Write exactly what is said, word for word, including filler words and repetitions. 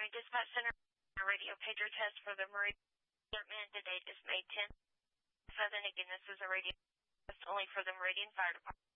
Army Dispatch Center. A radio pager test for the Meridian Department. The date is May tenth. Seven. Again, this is a radio test only for the Meridian Fire Department.